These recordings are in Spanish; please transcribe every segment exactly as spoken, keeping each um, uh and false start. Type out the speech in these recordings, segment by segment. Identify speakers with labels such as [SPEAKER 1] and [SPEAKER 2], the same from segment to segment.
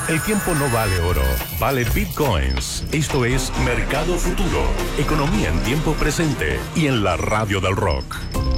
[SPEAKER 1] El tiempo no vale oro, vale bitcoins. Esto es Mercado Futuro, economía en tiempo presente y en la radio del rock.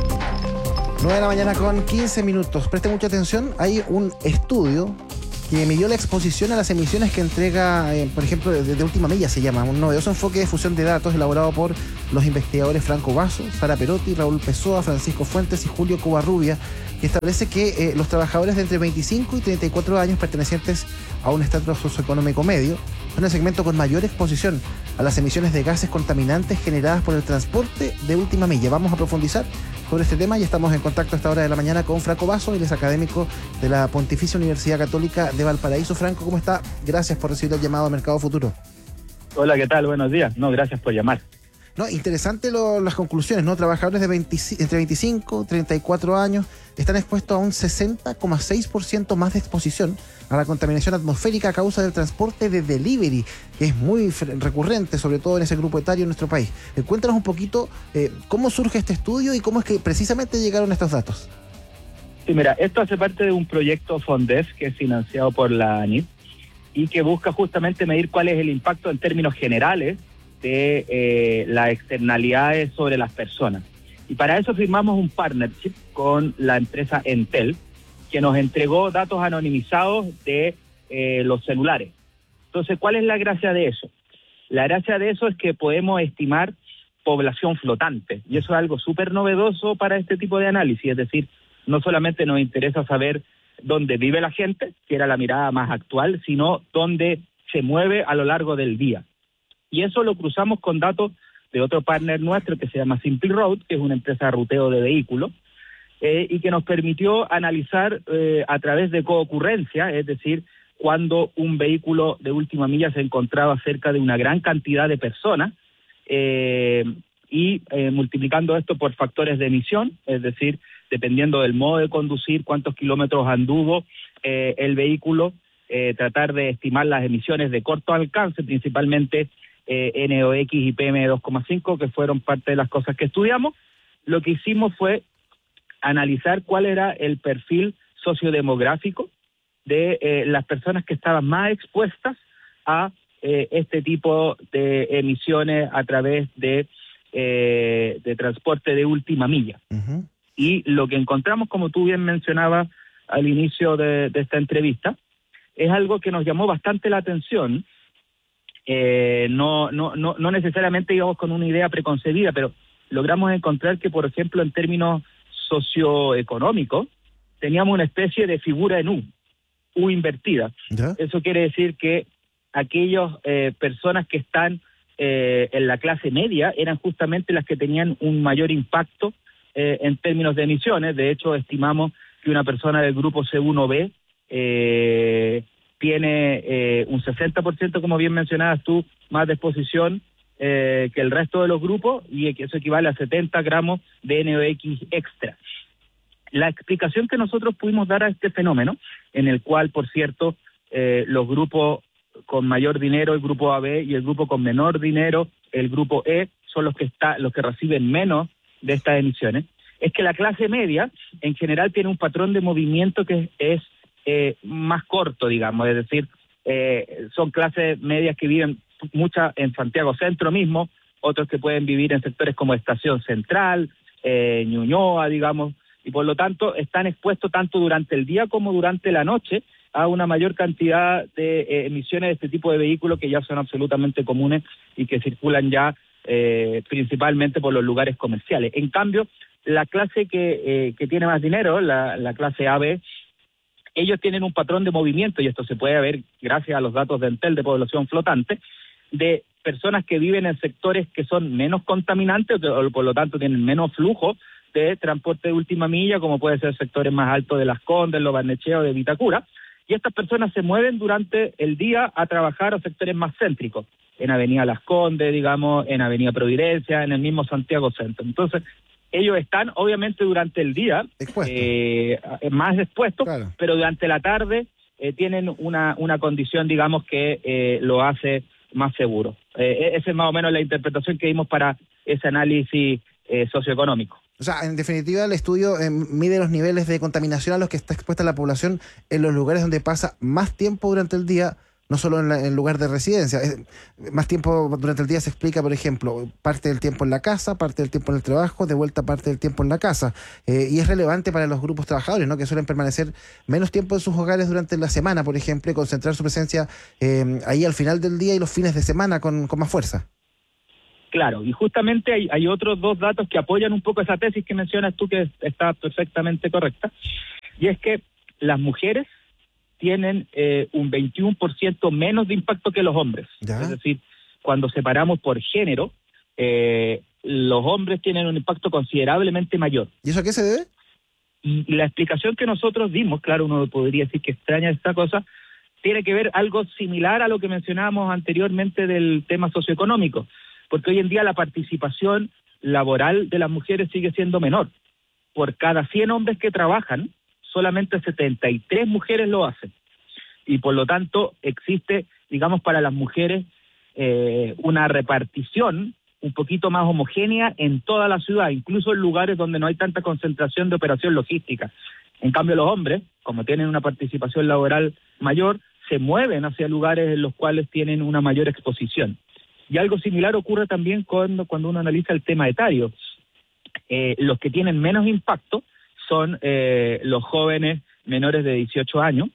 [SPEAKER 2] nueve de la mañana con quince minutos. Preste mucha atención, hay un estudio que midió la exposición a las emisiones que entrega, eh, por ejemplo, de, de Última Milla se llama, un novedoso enfoque de fusión de datos elaborado por los investigadores Franco Basso, Sara Perotti, Raúl Pessoa, Francisco Fuentes y Julio Covarrubia, que establece que eh, los trabajadores de entre veinticinco y treinta y cuatro años pertenecientes a un estatus socioeconómico medio son el segmento con mayor exposición a las emisiones de gases contaminantes generadas por el transporte de última milla. Vamos a profundizar sobre este tema y estamos en contacto a esta hora de la mañana con Franco Basso, él es académico de la Pontificia Universidad Católica de Valparaíso. Franco, ¿cómo está? Gracias por recibir el llamado a Mercado Futuro.
[SPEAKER 3] Hola, ¿qué tal? Buenos días. No, gracias por llamar.
[SPEAKER 2] No, interesante lo, las conclusiones, ¿no? Trabajadores de veinte, entre veinticinco y treinta y cuatro años están expuestos a un sesenta coma seis por ciento más de exposición a la contaminación atmosférica a causa del transporte de delivery, que es muy recurrente, sobre todo en ese grupo etario en nuestro país. Eh, cuéntanos un poquito eh, cómo surge este estudio y cómo es que precisamente llegaron estos datos.
[SPEAKER 3] Sí, mira, esto hace parte de un proyecto FONDES que es financiado por la ANIT y que busca justamente medir cuál es el impacto en términos generales de eh, las externalidades sobre las personas. Y para eso firmamos un partnership con la empresa Entel, que nos entregó datos anonimizados de eh, los celulares. Entonces, ¿cuál es la gracia de eso? La gracia de eso es que podemos estimar población flotante, y eso es algo súper novedoso para este tipo de análisis, es decir, no solamente nos interesa saber dónde vive la gente, que era la mirada más actual, sino dónde se mueve a lo largo del día. Y eso lo cruzamos con datos de otro partner nuestro que se llama Simple Road, que es una empresa de ruteo de vehículos, eh, y que nos permitió analizar eh, a través de coocurrencia, es decir, cuando un vehículo de última milla se encontraba cerca de una gran cantidad de personas, eh, y eh, multiplicando esto por factores de emisión, es decir, dependiendo del modo de conducir, cuántos kilómetros anduvo eh, el vehículo, eh, tratar de estimar las emisiones de corto alcance, principalmente Eh, N O X y P M dos coma cinco, que fueron parte de las cosas que estudiamos. Lo que hicimos fue analizar cuál era el perfil sociodemográfico de eh, las personas que estaban más expuestas a eh, este tipo de emisiones a través de, eh, de transporte de última milla. Uh-huh. Y lo que encontramos, como tú bien mencionabas al inicio de, de esta entrevista, es algo que nos llamó bastante la atención. Eh, no, no, no, no necesariamente íbamos con una idea preconcebida, pero logramos encontrar que, por ejemplo, en términos socioeconómicos, teníamos una especie de figura en U, U invertida. ¿Ya? Eso quiere decir que aquellas eh, personas que están eh, en la clase media eran justamente las que tenían un mayor impacto eh, en términos de emisiones. De hecho, estimamos que una persona del grupo C uno B eh, tiene eh, un sesenta por ciento, como bien mencionabas tú, más de exposición eh, que el resto de los grupos, y eso equivale a setenta gramos de N O X extra. La explicación que nosotros pudimos dar a este fenómeno, en el cual, por cierto, eh, los grupos con mayor dinero, el grupo A B, y el grupo con menor dinero, el grupo E, son los que está, los que reciben menos de estas emisiones, es que la clase media, en general, tiene un patrón de movimiento que es Eh, más corto, digamos, es decir, eh, son clases medias que viven muchas en Santiago Centro mismo, otros que pueden vivir en sectores como Estación Central, eh, Ñuñoa, digamos, y por lo tanto están expuestos tanto durante el día como durante la noche a una mayor cantidad de eh, emisiones de este tipo de vehículos que ya son absolutamente comunes y que circulan ya eh, principalmente por los lugares comerciales. En cambio, la clase que, eh, que tiene más dinero, la, la clase A B, ellos tienen un patrón de movimiento, y esto se puede ver gracias a los datos de Entel de población flotante, de personas que viven en sectores que son menos contaminantes, o por lo tanto tienen menos flujo de transporte de última milla, como puede ser sectores más altos de Las Condes, Lo Barnechea o de Vitacura, y estas personas se mueven durante el día a trabajar a sectores más céntricos, en Avenida Las Condes, digamos, en Avenida Providencia, en el mismo Santiago Centro. Entonces, ellos están obviamente durante el día eh, más expuestos, claro, pero durante la tarde eh, tienen una, una condición, digamos, que eh, lo hace más seguro. Eh, esa es más o menos la interpretación que dimos para ese análisis eh, socioeconómico.
[SPEAKER 2] O sea, en definitiva, el estudio eh, mide los niveles de contaminación a los que está expuesta la población en los lugares donde pasa más tiempo durante el día, no solo en, la, en el lugar de residencia. Es, más tiempo durante el día se explica, por ejemplo, parte del tiempo en la casa, parte del tiempo en el trabajo, de vuelta parte del tiempo en la casa. Eh, y es relevante para los grupos trabajadores, ¿no?, que suelen permanecer menos tiempo en sus hogares durante la semana, por ejemplo, y concentrar su presencia eh, ahí al final del día y los fines de semana con, con más fuerza.
[SPEAKER 3] Claro, y justamente hay, hay otros dos datos que apoyan un poco esa tesis que mencionas tú, que está perfectamente correcta, y es que las mujeres tienen eh, un veintiuno por ciento menos de impacto que los hombres. ¿Ya? Es decir, cuando separamos por género, eh, los hombres tienen un impacto considerablemente mayor.
[SPEAKER 2] ¿Y eso a qué se debe?
[SPEAKER 3] Y, y la explicación que nosotros dimos, claro, uno podría decir que extraña esta cosa, tiene que ver algo similar a lo que mencionábamos anteriormente del tema socioeconómico, porque hoy en día la participación laboral de las mujeres sigue siendo menor. Por cada cien hombres que trabajan, solamente setenta y tres mujeres lo hacen. Y por lo tanto existe, digamos, para las mujeres eh, una repartición un poquito más homogénea en toda la ciudad, incluso en lugares donde no hay tanta concentración de operación logística. En cambio, los hombres, como tienen una participación laboral mayor, se mueven hacia lugares en los cuales tienen una mayor exposición. Y algo similar ocurre también cuando, cuando uno analiza el tema etario. Eh, los que tienen menos impacto son eh, los jóvenes menores de dieciocho años,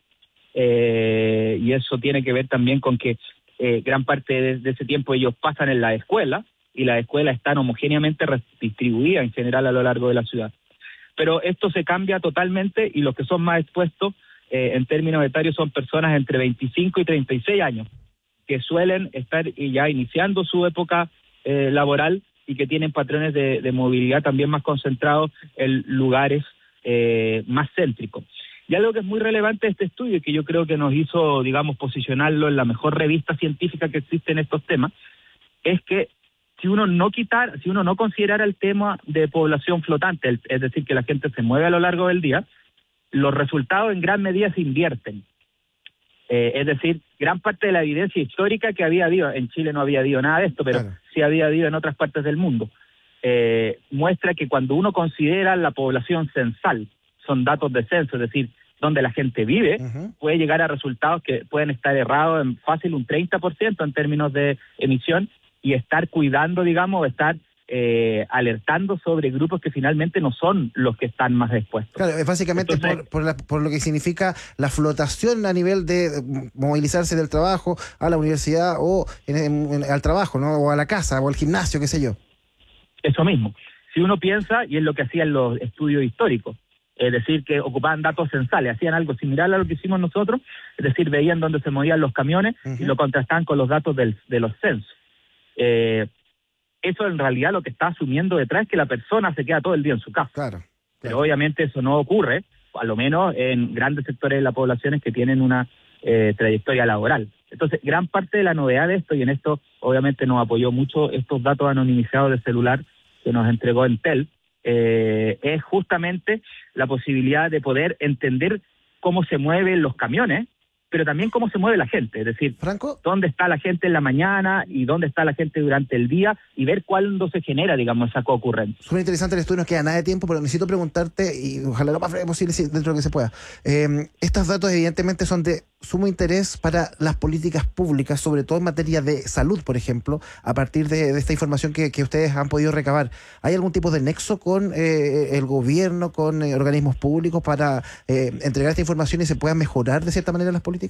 [SPEAKER 3] eh, y eso tiene que ver también con que eh, gran parte de, de ese tiempo ellos pasan en la escuela, y las escuelas están homogéneamente distribuidas en general a lo largo de la ciudad. Pero esto se cambia totalmente, y los que son más expuestos eh, en términos etarios son personas entre veinticinco y treinta y seis años, que suelen estar ya iniciando su época eh, laboral y que tienen patrones de, de movilidad también más concentrados en lugares eh, más céntricos. Y algo que es muy relevante de este estudio y que yo creo que nos hizo, digamos, posicionarlo en la mejor revista científica que existe en estos temas, es que si uno no quitar, si uno no considerara el tema de población flotante, el, es decir, que la gente se mueve a lo largo del día, los resultados en gran medida se invierten. Eh, es decir, gran parte de la evidencia histórica que había habido, en Chile no había habido nada de esto, pero claro, sí había habido en otras partes del mundo, eh, muestra que cuando uno considera la población censal, son datos de censo, es decir, donde la gente vive, uh-huh, puede llegar a resultados que pueden estar errados en fácil un treinta por ciento en términos de emisión, y estar cuidando, digamos, estar Eh, alertando sobre grupos que finalmente no son los que están más expuestos.
[SPEAKER 2] Claro, es básicamente Entonces, por, por, la, por lo que significa la flotación a nivel de movilizarse del trabajo a la universidad o en, en, en, al trabajo, ¿no?, o a la casa o al gimnasio, qué sé yo.
[SPEAKER 3] Eso mismo. Si uno piensa, y es lo que hacían los estudios históricos, es decir, que ocupaban datos censales, hacían algo similar a lo que hicimos nosotros, es decir, veían dónde se movían los camiones, uh-huh, y lo contrastaban con los datos del, de los censos. Eh, Eso en realidad lo que está asumiendo detrás es que la persona se queda todo el día en su casa.
[SPEAKER 2] Claro, claro.
[SPEAKER 3] Pero obviamente eso no ocurre, a lo menos en grandes sectores de la población que tienen una eh, trayectoria laboral. Entonces, gran parte de la novedad de esto, y en esto obviamente nos apoyó mucho estos datos anonimizados de celular que nos entregó Entel, eh, es justamente la posibilidad de poder entender cómo se mueven los camiones, pero también cómo se mueve la gente, es decir,
[SPEAKER 2] Franco,
[SPEAKER 3] dónde está la gente en la mañana y dónde está la gente durante el día, y ver cuándo se genera, digamos, esa coocurrencia.
[SPEAKER 2] Súper interesante el estudio, nos queda nada de tiempo, pero necesito preguntarte, y ojalá lo más breve posible dentro de lo que se pueda. Eh, estos datos evidentemente son de sumo interés para las políticas públicas, sobre todo en materia de salud, por ejemplo, a partir de, de esta información que, que ustedes han podido recabar. ¿Hay algún tipo de nexo con eh, el gobierno, con eh, organismos públicos para eh, entregar esta información y se puedan mejorar de cierta manera las políticas?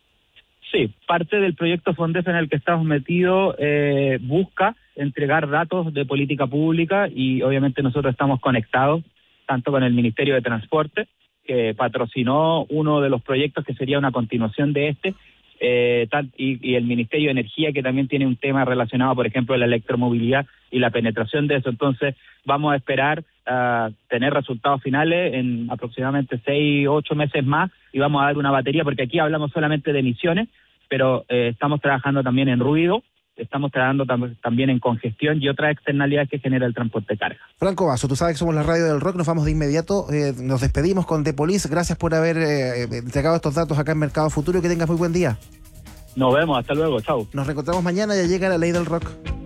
[SPEAKER 3] Sí, parte del proyecto FONDEF en el que estamos metidos eh, busca entregar datos de política pública, y obviamente nosotros estamos conectados tanto con el Ministerio de Transporte, que patrocinó uno de los proyectos que sería una continuación de este, eh, y, y el Ministerio de Energía, que también tiene un tema relacionado, por ejemplo, la electromovilidad y la penetración de eso. Entonces vamos a esperar a uh, tener resultados finales en aproximadamente seis, ocho meses más, y vamos a dar una batería, porque aquí hablamos solamente de emisiones, pero eh, estamos trabajando también en ruido, estamos trabajando tam- también en congestión y otras externalidades que genera el transporte de carga.
[SPEAKER 2] Franco Basso, tú sabes que somos la radio del rock, nos vamos de inmediato, eh, nos despedimos con The Police, gracias por haber eh, entregado estos datos acá en Mercado Futuro, y que tengas muy buen día.
[SPEAKER 3] Nos vemos, hasta luego, chao.
[SPEAKER 2] Nos reencontramos mañana, ya llega la ley del rock.